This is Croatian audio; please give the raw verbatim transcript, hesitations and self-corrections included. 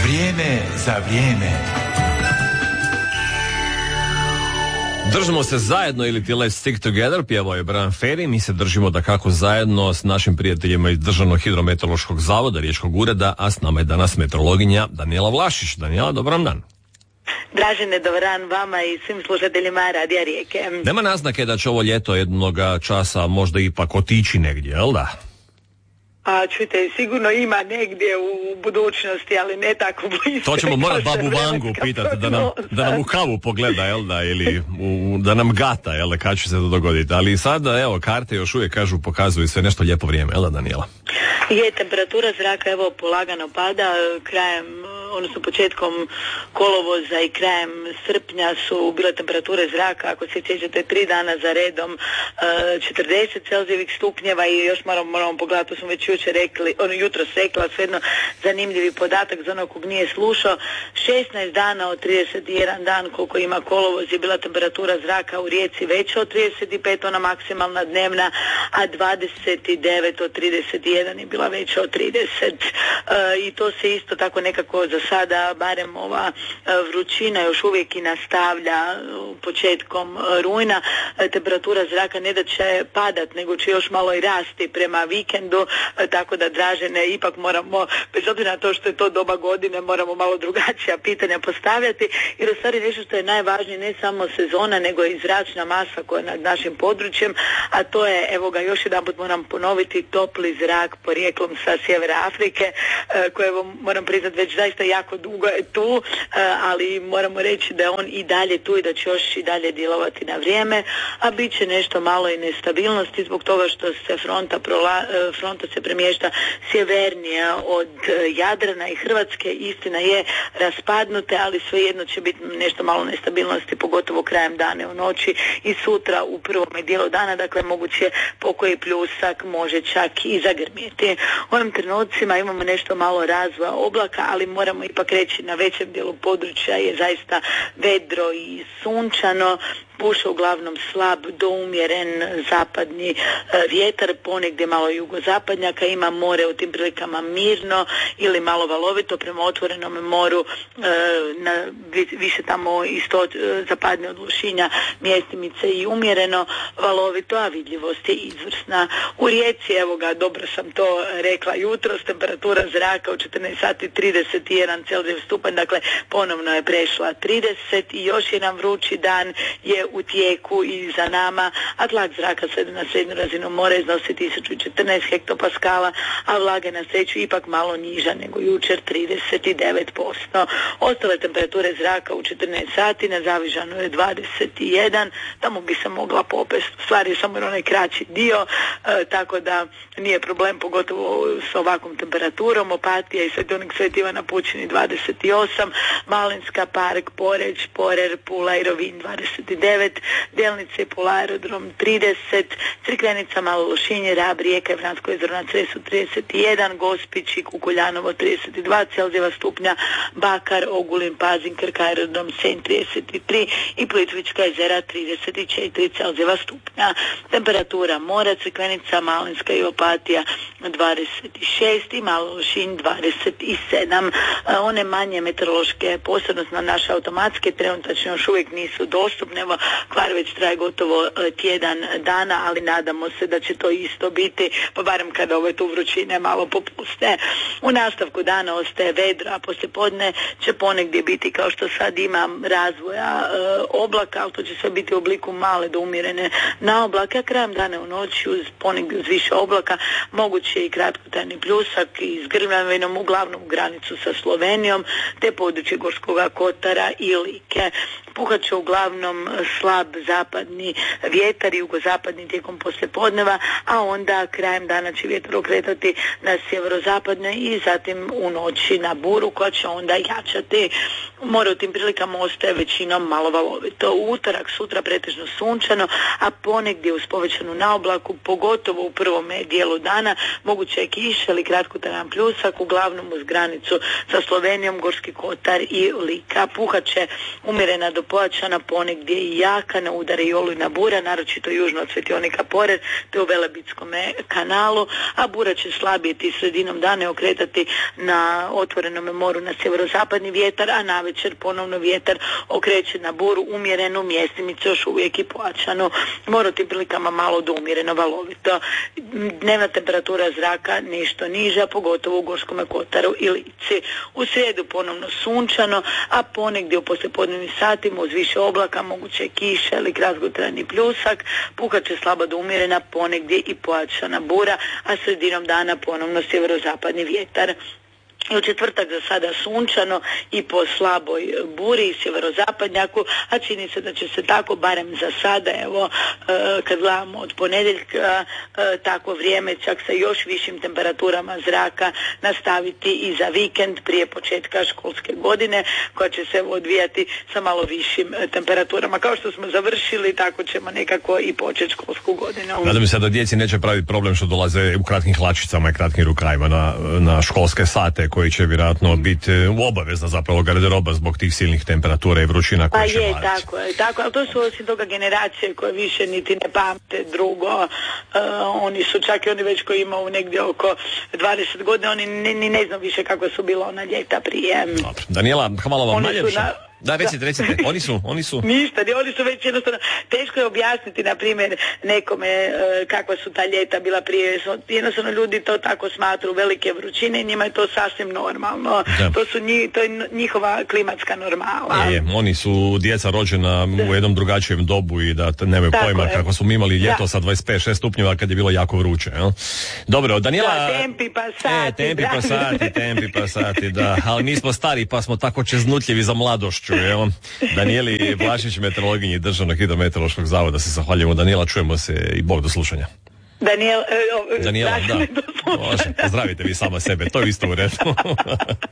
Vrijeme za vrijeme. Držimo se zajedno ili ti Let's Stick Together, pjevao je Brian Ferry. Mi se držimo da kako zajedno s našim prijateljima iz Državnog hidrometeorološkog zavoda, Riječkog ureda, a s nama je danas meteorologinja Danijela Vlašić. Danijela, dobar vam dan. Dražene, dobar dan vama i svim slušateljima Radija Rijeke. Nema naznake da će ovo ljeto jednoga časa možda ipak otići negdje, jel da? A čujte, sigurno ima negdje u budućnosti, ali ne tako blisko. To ćemo morati babu Vangu pitati da nam, da nam u kavu pogleda, jel da, ili u, da nam gata, jel da, kad će se to dogoditi. Ali sada, evo, karte još uvijek kažu, pokazuju sve nešto lijepo vrijeme, jel da, Danijela? Je, temperatura zraka evo polagano pada, krajem, odnosno početkom kolovoza i krajem srpnja su bile temperature zraka, ako se sjećate, tri dana za redom četrdeset celzijevih stupnjeva i još moramo, moramo pogledati, to smo već jučer rekli, ono jutros rekla, svejedno zanimljivi podatak za onog kog nije slušao, šesnaest dana od trideset jedan dan koliko ima kolovoz je bila temperatura zraka u Rijeci veća od trideset pet, ona maksimalna dnevna, a dvadeset devet od trideset jedan je bila veća od trideset e, i to se isto tako nekako za sada, barem ova e, vrućina još uvijek i nastavlja e, početkom e, rujna. E, temperatura zraka ne da će padat, nego će još malo i rasti prema vikendu, e, tako da Dražene ipak moramo, bez obzira na to što je to doba godine, moramo malo drugačija pitanja postavljati, jer u stvari nešto što je najvažnije ne samo sezona, nego i zračna masa koja je nad našim područjem, a to je, evo ga, još jedan put moram ponoviti, topli zrak porijeklom sa sjevera Afrike, e, koje evo, moram priznati već zaista jako dugo je tu, e, ali moramo reći da je on i dalje tu i da će još i dalje djelovati na vrijeme, a bit će nešto malo i nestabilnosti zbog toga što se fronta, prola, e, fronta se premješta sjevernije od e, Jadrana i Hrvatske, istina je raspadnute, ali svejedno će biti nešto malo nestabilnosti, pogotovo krajem dana u noći i sutra u prvome dijelu dana, dakle moguće pokoji pljusak može čak i zagrmjeti. U ovim trenucima imamo nešto malo razvoja oblaka, ali moramo ipak reći na većem dijelu područja je zaista vedro i sunčano, puše uglavnom slab do umjeren zapadni e, vjetar, ponegdje malo jugozapadnjaka, ima more u tim prilikama mirno ili malo valovito prema otvorenom moru, e, na, više tamo isto e, zapadne od Lošinja mjestimice i umjereno valovito, a vidljivost je izvrsna. U Rijeci, evo ga, dobro sam to rekla jutros, temperatura zraka u četrnaest sati trideset jedan celzijev stupanj, dakle ponovno je prešla trideset i još jedan vrući dan je u tijeku i za nama, a tlak zraka sve na srednju razinu mora iznosi tisuću četrnaest hektopaskala, a vlaga na sreću ipak malo niža nego jučer, trideset devet posto. Ostale temperature zraka u četrnaest sati na Zavižanu je dvadeset jedan, tamo bi se mogla popest, u stvari samo onaj kraći dio, e, tako da nije problem, pogotovo s ovakvom temperaturom. Opatija i Svetonik Sveti Ivan na Pučini dvadeset osam, Malinska, Park, Poreč, Porer, Pula i Rovinj dvadeset devet, Delnice, Pula, Aerodrom trideset, Crikvenica, Malo Lošinje, Rab, Rijeka i Vransko jezero na Cresu trideset jedan, Gospić i Kukuljanovo trideset dva celzijeva stupnja, Bakar, Ogulin, Pazin, Krk, Aerodrom Senj trideset tri i Plitvička jezera trideset četiri celzijeva stupnja. Temperatura mora, Crikvenica, Malinska i Opatija dvadeset šest i Malo Lošinj dvadeset sedam. One manje meteorološke posebnosti na naše automatske trenutačno još uvijek nisu dostupne. Evo, kvar već traje gotovo tjedan dana, ali nadamo se da će to isto biti, pa barem kada ove tu vrućine malo popuste. U nastavku dana ostaje vedro, a poslijepodne će ponegdje biti, kao što sad ima, razvoja e, oblaka, ali to će sve biti u obliku male do umjerene na oblake, a krajem dana u noći uz ponegdje uz više oblaka moguće i kratkotrajni pljusak i s grmljavinom, uglavnom u granicu sa Slovenijom, te područje Gorskog kotara i Like. Puhat će uglavnom slab zapadni vjetar i jugozapadni tijekom poslijepodneva, a onda krajem dana će vjetar okretati na sjeverozapadne i zatim u noći na buru koja će onda jačati. More u tim prilikama ostaje većinom malo valovito. U utorak, sutra pretežno sunčano, a ponegdje uz povećanu naoblaku, pogotovo u prvome dijelu dana, moguće je kiša ili kratkotrajan pljusak, uglavnom uz granicu sa Slovenijom, Gorski kotar i Lika. Puhat će umjerena do pojačana, ponegdje i jaka, na udare i olujna bura, naročito južno od Svetionika Pored, te u Velebitskom kanalu, a bura će slabijeti sredinom dana okretati na otvorenom moru na sjeverozapadni vjetar, a navečer ponovno vjetar okreće na buru umjerenu, mjestimicu još uvijek i pojačano. More u tim prilikama malo do umjereno valovito. Dnevna temperatura zraka nešto niža, pogotovo u Gorskom kotaru i Lici. U srijedu ponovno sunčano, a ponegdje u poslijepodnevnim satima uz više oblaka moguće je kiša ili kratkotrajni pljusak, puhat će slaba do umjerena, ponegdje i pojačana bura, a sredinom dana ponovno sjeverozapadni vjetar. I u četvrtak za sada sunčano i po slaboj buri i sjeverozapadnjaku, a čini se da će se tako barem za sada, evo kad gledamo od ponedjeljka, tako vrijeme čak sa još višim temperaturama zraka nastaviti i za vikend prije početka školske godine, koja će se odvijati sa malo višim temperaturama. Kao što smo završili, tako ćemo nekako i početi školsku godinu. Nadam se da djeci neće praviti problem što dolaze u kratkim hlačicama i kratkim rukavima na, na školske sate, koji će vjerojatno biti obavezna zapravo garderoba zbog tih silnih temperatura i vrućina koje pa će je, vladiti. tako je, tako, ali to su osim toga generacije koje više niti ne pamte drugo. Uh, oni su čak i oni već koji imaju negdje oko dvadeset godina, oni ni ne, ne znam više kako su bila ona ljeta prije. Dobro. Daniela, hvala vam najljepša. Na... Da, recite, recite, oni su, oni su... Ništa, oni su već jednostavno, teško je objasniti, na primjer, nekome e, kakva su ta ljeta bila prije, jednostavno ljudi to tako smatru, velike vrućine i njima je to sasvim normalno, da. to su nji, to je njihova klimatska normala. Je, je, oni su djeca rođena da. u jednom drugačijem dobu i da nemaju tako pojma je. Kako smo mi imali ljeto da. sa dvadeset pet šest stupnjeva kad je bilo jako vruće, jel? Dobro, Daniela... Da, tempi pa sati. E, tempi pa sati, tempi pa sati, da, ali mi smo stari pa smo tako čeznutljivi za mladošću. Evo, Danijeli Vlašić, meteorologinji Državnog hidrometeorološkog zavoda, se zahvaljujemo. Danijela, čujemo se i Bog do slušanja. Danijel, e, Danijela, da. Do slušanja. Može, pozdravite vi sama sebe, to je isto u redu.